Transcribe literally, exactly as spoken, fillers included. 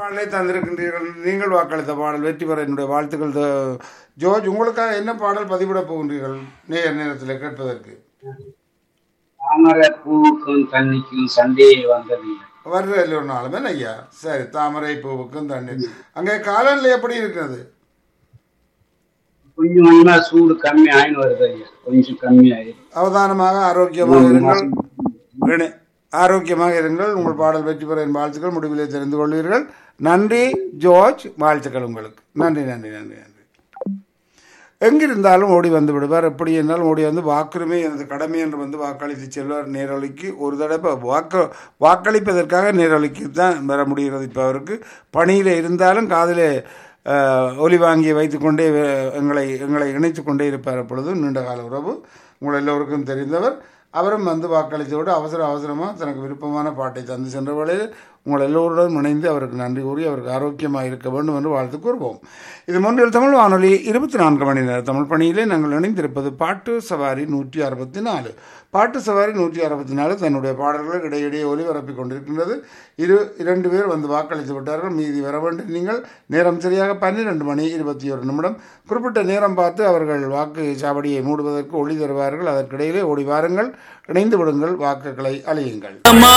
பாடலை தந்திருக்கின்றீர்கள். நீங்கள் வாக்களித்த பாடல் வெற்றி பெற என்னுடைய வாழ்த்துக்கள். த- ஜோர்ஜ், உங்களுக்காக என்ன பாடல் பதிவிட போகின்றீர்கள் நேர் நேரத்தில் கேட்பதற்கு? தாமரை பூவுக்கும் தண்ணிக்கும் சண்டையே வந்ததில்லை. வர்றதில்லை ஒரு நாளுமே ஐயா. சரி, தாமரை பூவுக்கும் தண்ணீர். அங்கே காலநிலை எப்படி இருக்கிறது? கொஞ்சம் கொஞ்சமா சூடு கம்மி ஆயின்னு வருது ஐயா, கொஞ்சம் கம்மி ஆயிடுது. அவதானமாக ஆரோக்கியமாக மூணு இருங்கள். மாசம் இணை- ஆரோக்கியமாக இருங்கள். உங்கள் பாடல் வெற்றி பெற என் வாழ்த்துக்கள். முடிவிலே தெரிந்து கொள்வீர்கள். நன்றி ஜோர்ஜ், வாழ்த்துக்கள் உங்களுக்கு. நன்றி நன்றி நன்றி நன்றி. எங்கிருந்தாலும் ஓடி வந்து விடுவார். எப்படி இருந்தாலும் ஓடி வந்து வாக்குரிமை எனது கடமை என்று வந்து வாக்களித்து செல்வார். நேரொலிக்கு ஒரு தடவை வாக்கு வாக்களிப்பதற்காக நேரொலிக்கு தான் வர முடிகிறது. இப்போ அவருக்கு பணியில் இருந்தாலும் காதிலே அஹ், ஒலி வாங்கி வைத்துக்கொண்டே அஹ், எங்களை எங்களை இணைத்து கொண்டே இருப்பார். அப்பொழுது நீண்ட கால உறவு உங்கள் எல்லோருக்கும் தெரிந்தவர். அவரும் வந்து வாக்களித்தோடு அவசர அவசரமாக தனக்கு விருப்பமான பாட்டை தந்து சென்ற வேளையில் உங்கள் எல்லோருடன் இணைந்து அவருக்கு நன்றி கூறி அவருக்கு ஆரோக்கியமாக இருக்க வேண்டும் என்று வாழ்த்து கூறுவோம். இது மூன்றில் தமிழ் வானொலி இருபத்தி நான்கு மணி நேர தமிழ் பணியிலே நாங்கள் இணைந்திருப்பது பாட்டு சவாரி நூற்றி அறுபத்தி நாலு. பாட்டு சவாரி நூற்றி அறுபத்தி நாலு தன்னுடைய பாடல்களை இடையிடையே ஒலிபரப்பிக் கொண்டிருக்கின்றது. இரு இரண்டு பேர் வந்து வாக்களித்து விட்டார்கள். மீதி வர வேண்டும். நீங்கள் நேரம் சரியாக பன்னிரெண்டு மணி இருபத்தி ஒரு நிமிடம். குறிப்பிட்ட நேரம் பார்த்து அவர்கள் வாக்கு சாவடியை மூடுவதற்கு ஒளி தருவார்கள். அதற்கிடையிலே ஓடி வாருங்கள், இணைந்து விடுங்கள், வாக்குகளை அழியுங்கள்.